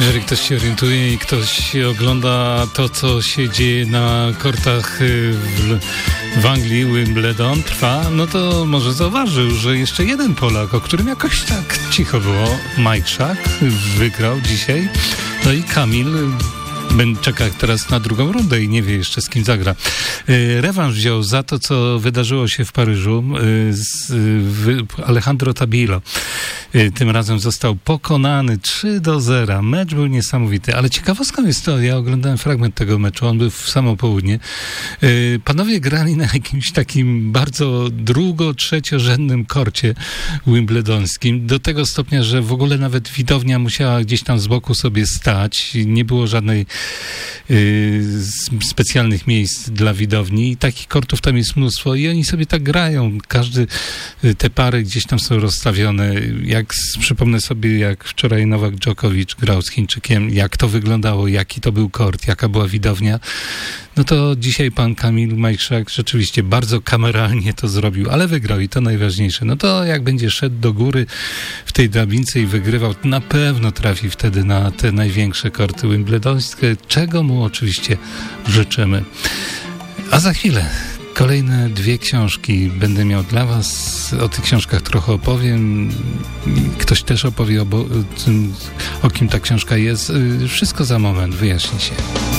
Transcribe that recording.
Jeżeli ktoś się orientuje i ktoś ogląda to, co się dzieje na kortach w Anglii, Wimbledon trwa, no to może zauważył, że jeszcze jeden Polak, o którym jakoś tak cicho było, Mike Schack, wygrał dzisiaj. No i Kamil czeka teraz na drugą rundę i nie wie jeszcze, z kim zagra. Rewanż wziął za to, co wydarzyło się w Paryżu Alejandro Tabilo. Tym razem został pokonany 3-0. Mecz był niesamowity, ale ciekawostką jest to, ja oglądałem fragment tego meczu, on był w samo południe. Panowie grali na jakimś takim bardzo trzeciorzędnym korcie wimbledońskim, do tego stopnia, że w ogóle nawet widownia musiała gdzieś tam z boku sobie stać. Nie było żadnej specjalnych miejsc dla widowni i takich kortów tam jest mnóstwo i oni sobie tak grają. Te pary gdzieś tam są rozstawione. Przypomnę sobie, jak wczoraj Nowak Djokovic grał z Chińczykiem, jak to wyglądało, jaki to był kort, jaka była widownia. No to dzisiaj pan Kamil Majszak rzeczywiście bardzo kameralnie to zrobił, ale wygrał i to najważniejsze. No to jak będzie szedł do góry w tej drabince i wygrywał, to na pewno trafi wtedy na te największe korty wimbledońskie, czego mu oczywiście życzymy. A za chwilę kolejne 2 książki będę miał dla was. O tych książkach trochę opowiem. Ktoś też opowie o kim ta książka jest. Wszystko za moment, wyjaśni się.